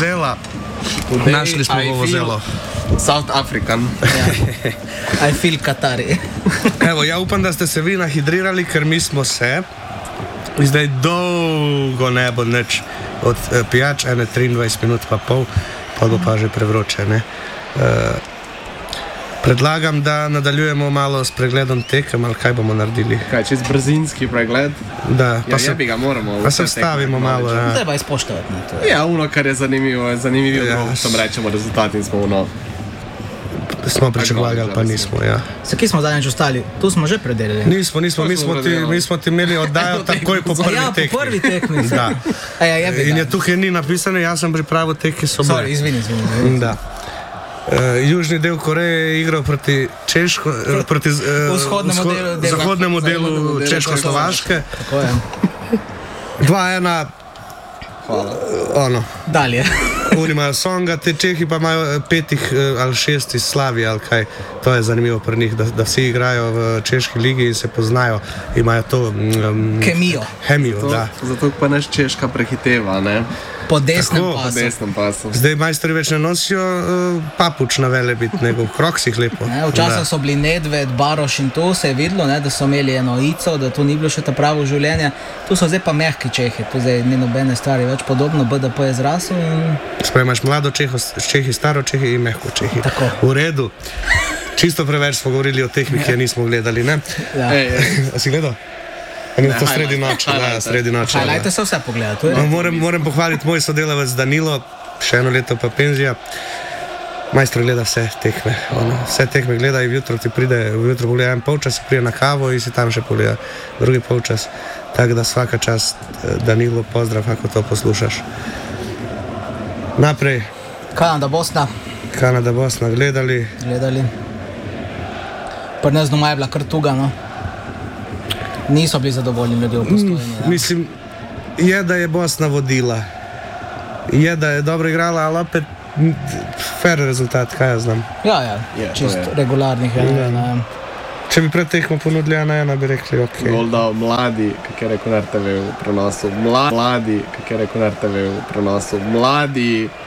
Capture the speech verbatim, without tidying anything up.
vuvuzela. Našli smo vuvuzelo. South African. Yeah. I feel Qatari. Evo, ja upam, da ste se vi nahidrirali, ker mi smo se. Zdaj dolgo ne bo nič od eh, pijač, ene triindvajset minut pa pol, pa bo pa že prevroče, ne. Uh, predlagam, da nadaljujemo malo s pregledom tekem, ali kaj bomo naredili. Kaj, čez brzinski pregled? Da, pa ja, se, ga moramo. Pa se vstavimo malo, ja. Treba izpoštovati, ne, to je. Ja, ono, kar je zanimivo, je zanimivo, ja. Sam rečemo rezultati in smo ono... Smo pričakovali, pa nismo, ja. Se kje smo zadnjič ostali? Tu smo že predelili. Nismo, nismo, mi smo, ti, mi smo ti imeli oddajo takoj po prvi ja, tekmi. Ja, po prvi tekmi. Da. A ja, ja, in je tukaj ni napisano, jaz sem pripravil teki so bile. Sorry, izvini, izvini. izvini. Da. Uh, južni del Koreje je igral proti Češko, uh, proti uh, vzhodnemu vzho delu, delu, zahodnemu delu, delu Češko-Slovaške. Tako je. dva ena. Hvala. Ono. Dalje. Oni imajo Songa, te Čehi pa imajo petih ali šest iz Slavije ali kaj. To je zanimivo pri njih, da, da vsi igrajo v Češki ligi in se poznajo. Imajo to... Um, Kemijo. Hemijo, zato, da. Zato pa naš Češka prehiteva, ne? Po desnem Tako, pasu. Po desnem pasu. Zdaj majstori več ne nosijo uh, papuč na Velebit, nego v kroksih lepo. Ne, včasih so bili Nedved, Baroš in to se je videlo, ne, da so imeli eno ico, da to ni bilo še ta pravo življenje. Tu so zdaj pa mehki Čehi, tu zdaj ni nobene stvari več podobno, B D P je zrasel in... Sprej imaš mlado Čeho, Čehi, staro Čehi in mehko Čehi. Tako. V redu. Čisto preveč smo govorili o tehmi, ki je nismo gledali, ne? Ja. Ej, ej. A si gledal? Ne, to sredi noče, da, sredi noče. Highlighte se vse pogledati. No, moram, moram pohvaliti moj sodelavec Danilo, še eno leto pa penzija. Majstro gleda vse tekme. Ono, vse tekme gleda in jutro ti pride, jutro pogleda en polčas, pride na kavo in si tam še pogleda drugi polčas. Tako da svaka čast Danilo, pozdrav, ako to poslušaš. Naprej. Kanada, Bosna. Kanada, Bosna, gledali. Gledali. Pri nas doma je bila kar tuga, no. Niso bili zadovoljni ljudje v Postojni. Mm, mislim, je, da je Bosna vodila. Je, da je dobro igrala, ali opet fair rezultat, kaj jaz znam. Ja, ja, Je, čist to je. regularnih. Ja, Ja. ja. Če bi pred tekmo ponudili ena ena, bi rekli, ok. Gol dal mladi, kak je rekel na R T V v prenosu. Mla, mladi, kak je rekel na R T V v prenosu. Mladi.